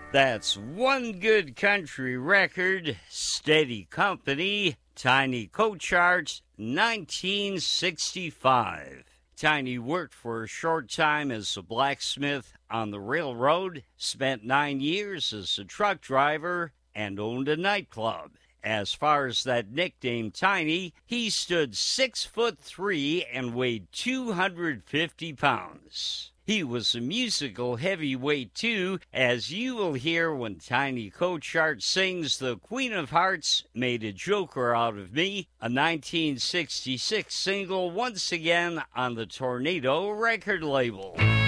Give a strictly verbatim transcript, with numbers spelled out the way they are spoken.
That's one good country record, Steady Company, Tiny Cochart, nineteen sixty-five. Tiny worked for a short time as a blacksmith on the railroad, spent nine years as a truck driver, and owned a nightclub. As far as that nickname Tiny, he stood six foot three and weighed two hundred fifty pounds. He was a musical heavyweight too, as you will hear when Tiny Cochart sings The Queen of Hearts Made a Joker Out of Me, a nineteen sixty-six single once again on the Tornado record label.